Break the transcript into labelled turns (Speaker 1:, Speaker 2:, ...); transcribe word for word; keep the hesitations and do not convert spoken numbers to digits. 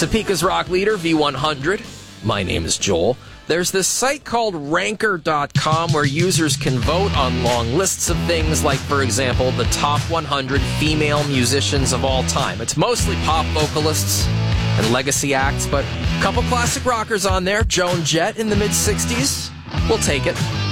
Speaker 1: Topeka's rock leader, V one hundred. My name is Joel. There's this site called ranker dot com where users can vote on long lists of things like, for example, the top one hundred female musicians of all time. It's mostly pop vocalists and legacy acts, but a couple classic rockers on there. Joan Jett in the mid-sixties. We'll take it.